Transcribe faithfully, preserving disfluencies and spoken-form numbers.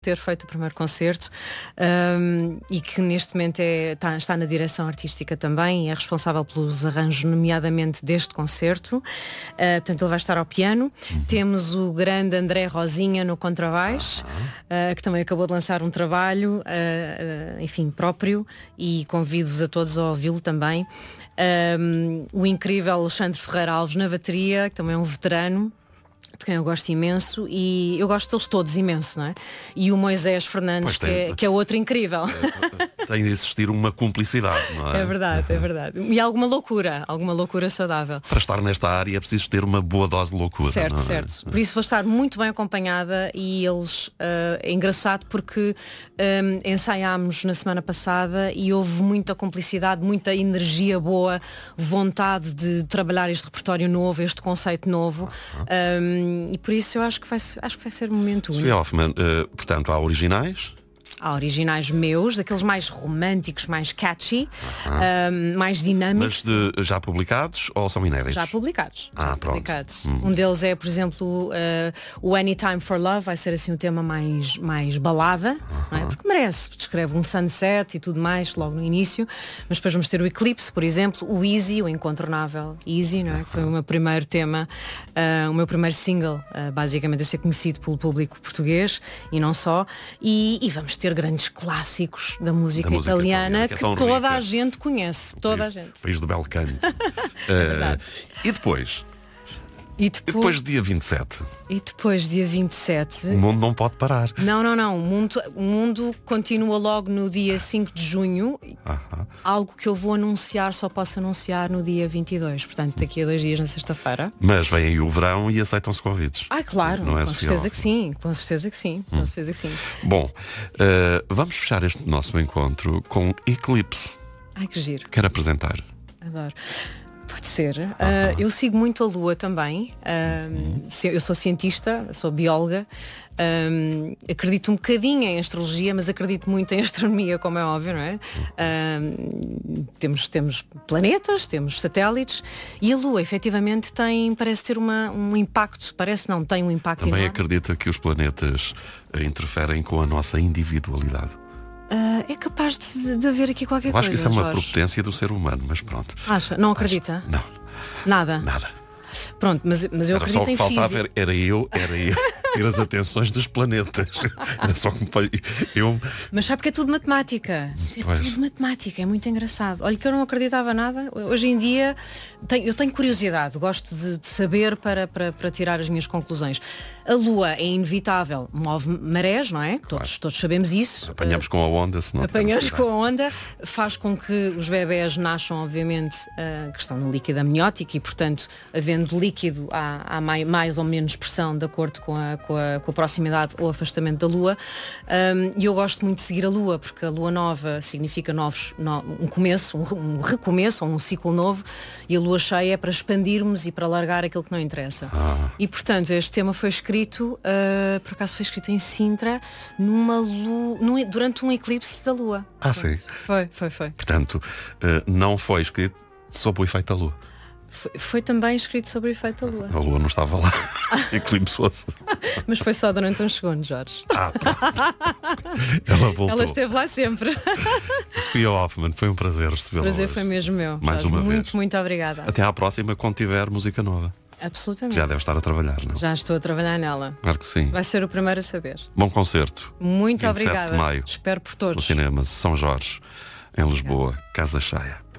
ter feito o primeiro concerto um, e que neste momento é, está, está na direção artística também e é responsável pelos arranjos, nomeadamente deste concerto. Uh, portanto, ele vai estar ao piano. Uhum. Temos o grande André Rosinha no contrabaixo, uhum. uh, que também acabou de lançar um trabalho, uh, uh, enfim, próprio, e convido-vos a todos a ouvi-lo também. Um, o incrível Alexandre Ferreira Alves na bateria, que também é um veterano, de quem eu gosto imenso, e eu gosto deles todos imenso, não é? E o Moisés Fernandes, que é, que é outro incrível. É, tem de existir uma cumplicidade, não é? É verdade, é verdade. E alguma loucura, alguma loucura saudável. Para estar nesta área é preciso ter uma boa dose de loucura. Certo, não é? certo. Por isso vou estar muito bem acompanhada e eles, uh, é engraçado porque um, ensaiámos na semana passada e houve muita cumplicidade, muita energia boa, vontade de trabalhar este repertório novo, este conceito novo. Um, E por isso eu acho que vai, acho que vai ser um momento único. Sofia Hoffmann, uh, portanto, há originais? Há originais meus, daqueles mais românticos, mais catchy, uh-huh. um, mais dinâmicos. Mas de, já publicados ou são inéditos? Já publicados. Ah, já pronto. Publicados. Hum. Um deles é, por exemplo, uh, o Anytime for Love, vai ser assim um tema mais, mais balada, uh-huh. não é? Porque merece, descreve um sunset e tudo mais logo no início, mas depois vamos ter o Eclipse, por exemplo, o Easy, o incontornável Easy, não é? Que foi o meu primeiro tema, uh, o meu primeiro single, uh, basicamente a ser conhecido pelo público português e não só, e, e vamos ter grandes clássicos da música, da música italiana, italiana que, que é toda rica. A gente conhece, toda país, a gente. País do belo canto. uh, e depois? E depois, e depois dia vinte e sete? E depois dia vinte e sete... O mundo não pode parar. Não, não, não. O mundo, o mundo continua logo no dia cinco de junho. Uh-huh. Algo que eu vou anunciar, só posso anunciar no dia vinte e dois. Portanto, daqui a dois dias, na sexta-feira. Mas vem aí o verão e aceitam-se convites. Ah, claro. Não é, com certeza que sim. Com certeza que sim. Hum. Com certeza que sim. Bom, uh, vamos fechar este nosso encontro com Eclipse. Ai, que giro. Quero apresentar. Adoro. Pode ser. Uh, eu sigo muito a Lua também. Uh, eu sou cientista, sou bióloga. Um, acredito um bocadinho em astrologia, mas acredito muito em astronomia, como é óbvio, não é? Um, temos, temos planetas, temos satélites e a Lua efetivamente tem, parece ter uma, um impacto, parece não, tem um impacto também enorme. Acredita que os planetas interferem com a nossa individualidade? Uh, é capaz de, de haver aqui qualquer eu coisa. Acho que isso é uma Jorge. Propotência do ser humano, mas pronto. Acha? Não acredita? Acho, não. Nada? Nada. Pronto, mas, mas eu era acredito só o em que faltava, física. Era, era eu, era eu ter as atenções dos planetas. Era só que eu... Mas sabe que é tudo matemática. É pois. tudo matemática, é muito engraçado. Olha que eu não acreditava nada. Hoje em dia tenho, eu tenho curiosidade, gosto de, de saber para, para, para tirar as minhas conclusões. A Lua é inevitável, move marés, não é? Claro. Todos, todos sabemos isso. Apanhamos com a onda, se não Apanhamos com a onda, faz com que os bebés nasçam, obviamente, uh, que estão no líquido amniótico e, portanto, havendo líquido há, há mais, mais ou menos pressão de acordo com a, com a, com a proximidade ou afastamento da Lua. Um, e eu gosto muito de seguir a Lua, porque a Lua nova significa novos, no, um começo, um, um recomeço, ou um ciclo novo, e a Lua cheia é para expandirmos e para largar aquilo que não interessa. Ah. E, portanto, este tema foi escrito, uh, por acaso foi escrito em Sintra, numa lua, num, durante um eclipse da Lua. Ah, foi. sim. Foi, foi, foi. Portanto, uh, não foi escrito sob o efeito da Lua. Foi, foi também escrito sobre o efeito da Lua. A Lua não estava lá. Eclipsou-se. Mas foi só durante uns segundos, Jorge. Ah, pronto. Ela voltou. Ela esteve lá sempre. Sofia Hoffmann, foi um prazer recebê-la. O prazer hoje. foi mesmo meu. Mais Jorge. uma muito, vez. Muito, muito obrigada. Até à próxima, quando tiver música nova. Absolutamente. Já deve estar a trabalhar, não? Já estou a trabalhar nela. Claro que sim. Vai ser o primeiro a saber. Bom concerto. Muito vinte e sete obrigada. de maio. Espero por todos. No cinema São Jorge, em Lisboa, Casa Cheia.